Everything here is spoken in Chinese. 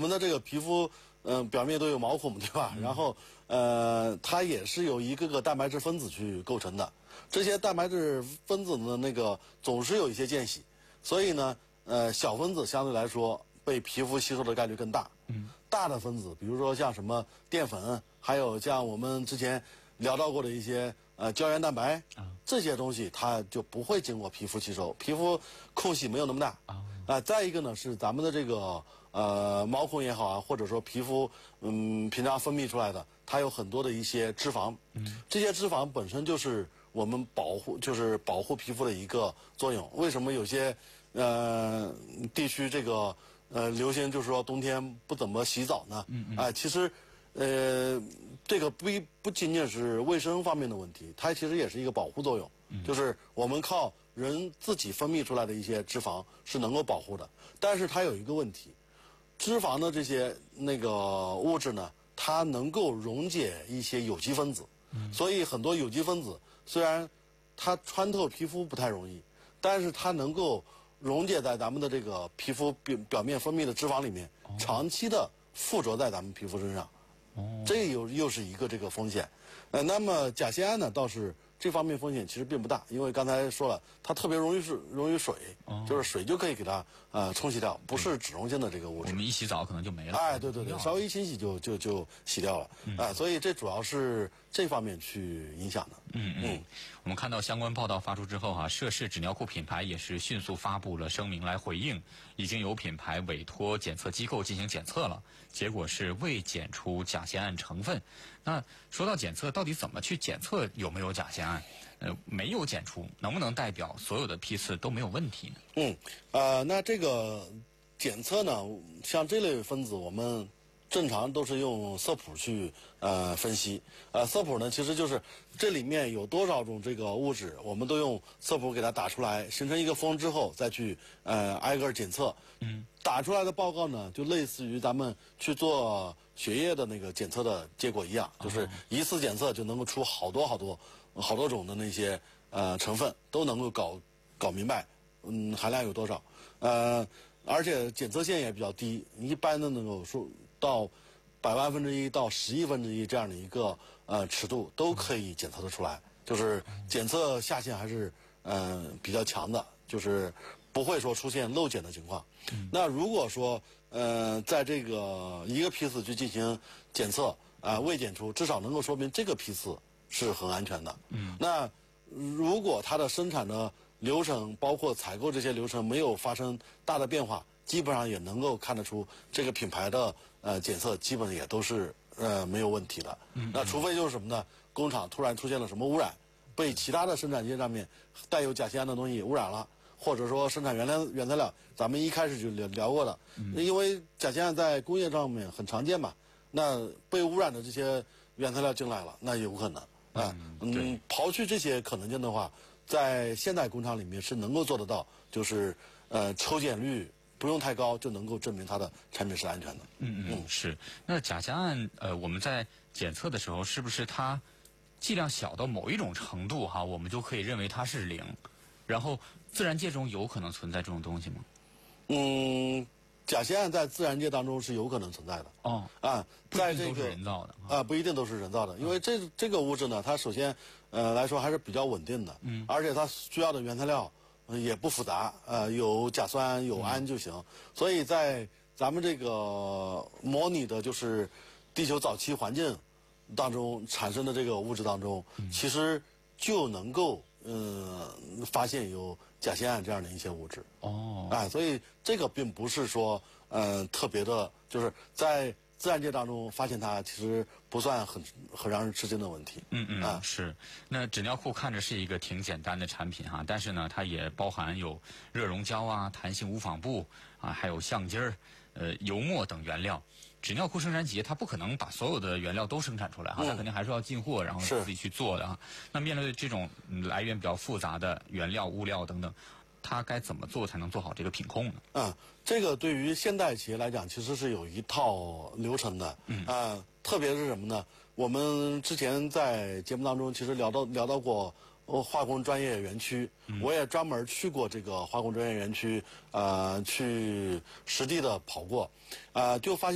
们的这个皮肤，表面都有毛孔，对吧？然后，它也是由一个个蛋白质分子去构成的。这些蛋白质分子的那个总是有一些间隙，所以呢，小分子相对来说被皮肤吸收的概率更大。大的分子，比如说像什么淀粉，还有像我们之前聊到过的一些胶原蛋白，这些东西它就不会经过皮肤吸收，皮肤空隙没有那么大。再一个呢是咱们的这个毛孔也好啊，或者说皮肤平常分泌出来的，它有很多的一些脂肪。这些脂肪本身就是我们保护皮肤的一个作用。为什么有些地区这个流行就是说冬天不怎么洗澡呢？其实这个不仅仅是卫生方面的问题，它其实也是一个保护作用。就是我们靠人自己分泌出来的一些脂肪是能够保护的，但是它有一个问题，脂肪的这些那个物质呢，它能够溶解一些有机分子。所以很多有机分子虽然它穿透皮肤不太容易，但是它能够溶解在咱们的这个皮肤表面分泌的脂肪里面，长期的附着在咱们皮肤身上。这又是一个这个风险。那么甲酰胺呢，倒是这方面风险其实并不大，因为刚才说了，它特别容易水，就是水就可以给它冲洗掉，不是脂溶性的这个物质。 我们一洗澡可能就没了。 对，稍微一清洗就洗掉了。所以这主要是这方面去影响的。 我们看到相关报道发出之后涉事纸尿裤品牌也是迅速发布了声明来回应，已经有品牌委托检测机构进行检测了，结果是未检出甲酰胺成分。那说到检测，到底怎么去检测有没有甲酰胺？没有检出，能不能代表所有的批次都没有问题呢？ 那这个检测呢，像这类分子，我们正常都是用色谱去分析。色谱呢，其实就是这里面有多少种这个物质，我们都用色谱给它打出来，形成一个峰之后，再去挨个检测。打出来的报告呢，就类似于咱们去做血液的那个检测的结果一样，就是一次检测就能够出好多种的那些成分，都能够搞明白，含量有多少。而且检测线也比较低，一般的能够说到100万分之一到10亿分之一这样的一个尺度都可以检测得出来，就是检测下限还是比较强的，就是不会说出现漏检的情况。那如果说在这个一个批次去进行检测未检出，至少能够说明这个批次是很安全的。那如果它的生产的流程包括采购这些流程没有发生大的变化，基本上也能够看得出这个品牌的检测基本也都是没有问题的。那除非就是什么呢？工厂突然出现了什么污染，被其他的生产线上面带有甲酰胺的东西污染了，或者说生产原材料，咱们一开始就聊过的，因为甲酰胺在工业上面很常见嘛，那被污染的这些原材料进来了，那有可能刨去这些可能性的话，在现代工厂里面是能够做得到，就是抽检率不用太高就能够证明它的产品是安全的。 是。那甲酰胺我们在检测的时候，是不是它剂量小到某一种程度我们就可以认为它是0？然后自然界中有可能存在这种东西吗？ 甲酰胺在自然界当中是有可能存在的。在这个不一定都是人造的不一定都是人造的，因为这个物质呢，它首先来说还是比较稳定的，而且它需要的原材料也不复杂，有甲酸有氨就行。所以在咱们这个模拟的就是地球早期环境当中产生的这个物质当中，其实就能够发现有甲酰胺这样的一些物质。所以这个并不是说特别的，就是在自然界当中发现它，其实不算很让人吃惊的问题。 是。那纸尿裤看着是一个挺简单的产品但是呢，它也包含有热熔胶弹性无纺布还有橡筋油墨等原料。纸尿裤生产企业它不可能把所有的原料都生产出来它肯定还是要进货，然后自己去做的那面对这种来源比较复杂的原料、物料等等，它该怎么做才能做好这个品控呢？ 这个对于现代企业来讲，其实是有一套流程的。特别是什么呢？我们之前在节目当中其实聊到过化工专业园区，我也专门去过这个化工专业园区，去实地的跑过，就发现